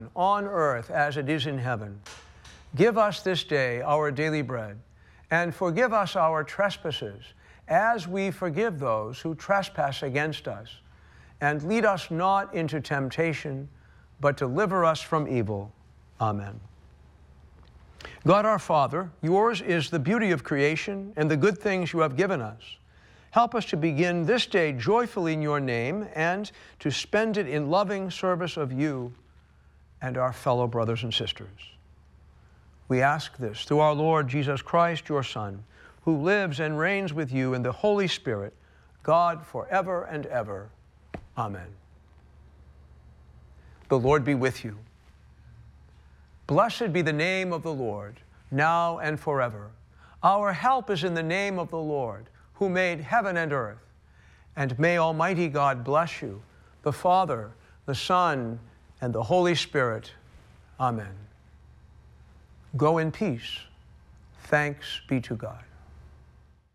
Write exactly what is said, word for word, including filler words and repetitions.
on earth as it is in heaven. Give us this day our daily bread, and forgive us our trespasses, as we forgive those who trespass against us. And lead us not into temptation, but deliver us from evil. Amen. God our Father, yours is the beauty of creation and the good things you have given us. Help us to begin this day joyfully in your name and to spend it in loving service of you and our fellow brothers and sisters. We ask this through our Lord Jesus Christ, your Son, who lives and reigns with you in the Holy Spirit, God forever and ever. Amen. The Lord be with you. Blessed be the name of the Lord, now and forever. Our help is in the name of the Lord, who made heaven and earth. And may Almighty God bless you, the Father, the Son, and the Holy Spirit. Amen. Go in peace. Thanks be to God.